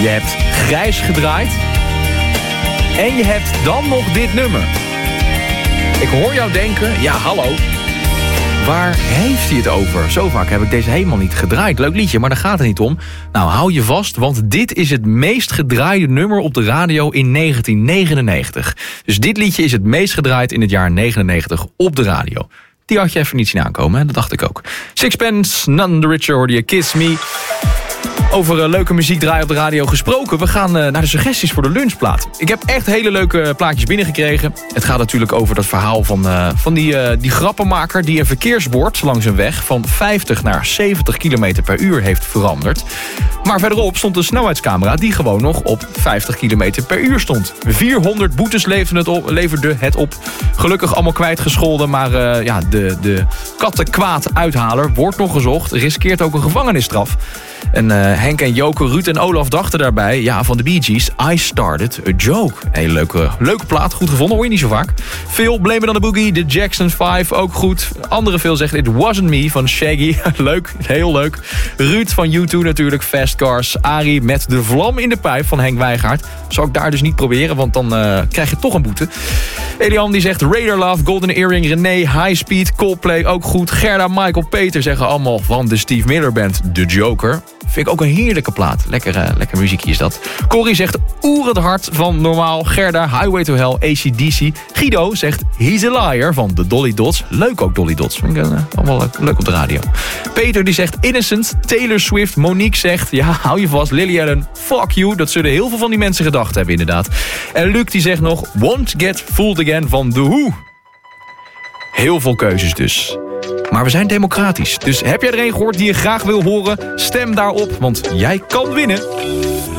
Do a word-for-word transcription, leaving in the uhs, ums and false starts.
Je hebt grijs gedraaid. En je hebt dan nog dit nummer. Ik hoor jou denken, ja hallo, waar heeft hij het over? Zo vaak heb ik deze helemaal niet gedraaid. Leuk liedje, maar daar gaat het niet om. Nou, hou je vast, want dit is het meest gedraaide nummer op de radio in negentien negenennegentig. Dus dit liedje is het meest gedraaid in het jaar negenennegentig op de radio. Die had je even niet zien aankomen, hè? Dat dacht ik ook. Sixpence, None the Richer hoorde je Kiss Me. Over uh, leuke muziek draaien op de radio gesproken. We gaan uh, naar de suggesties voor de lunchplaat. Ik heb echt hele leuke plaatjes binnengekregen. Het gaat natuurlijk over dat verhaal van, uh, van die, uh, die grappenmaker... die een verkeersbord langs een weg van vijftig naar zeventig kilometer per uur heeft veranderd. Maar verderop stond een snelheidscamera die gewoon nog op vijftig kilometer per uur stond. vierhonderd boetes leverde het op. Leverde het op. Gelukkig allemaal kwijtgescholden, maar uh, ja, de, de kattenkwaad-uithaler wordt nog gezocht. Riskeert ook een gevangenisstraf. En uh, Henk en Joke, Ruud en Olaf dachten daarbij... ja, van de Bee Gees, I Started a Joke. Een hele leuke, leuke plaat, goed gevonden, hoor je niet zo vaak. Phil, Blame It on the Boogie, The Jackson vijf, ook goed. Andere Phil zegt It Wasn't Me van Shaggy. Leuk, heel leuk. Ruud van U twee natuurlijk, Fast Cars. Arie met De Vlam in de Pijp van Henk Wijngaard. Zou ik daar dus niet proberen, want dan uh, krijg je toch een boete. Elian die zegt Raider Love, Golden Earring, René, High Speed, Coldplay, ook goed. Gerda, Michael, Peter zeggen allemaal van de Steve Miller Band, The Joker. Vind ik ook een heerlijke plaat. Lekker, uh, lekker muziekje is dat. Corrie zegt Oerend Hart van Normaal. Gerda, Highway to Hell, A C D C. Guido zegt He's a Liar van de Dolly Dots. Leuk ook Dolly Dots. Vind ik uh, allemaal leuk, leuk op de radio. Peter die zegt Innocent. Taylor Swift. Monique zegt, ja, hou je vast. Lily Allen, fuck you. Dat zullen heel veel van die mensen gedacht hebben inderdaad. En Luc die zegt nog Won't Get Fooled Again van The Who. Heel veel keuzes dus. Maar we zijn democratisch. Dus heb jij er een gehoord die je graag wil horen? Stem daarop, want jij kan winnen.